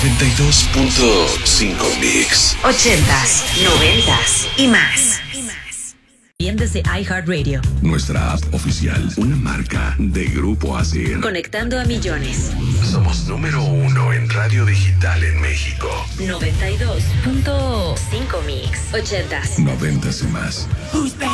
92.5 Mix. 80s, 90s y más. Bien desde iHeartRadio. Nuestra app oficial, una marca de Grupo ASIR. Conectando a millones. Somos número 1 en radio digital en México. 92.5 Mix. 80s. 90s y más.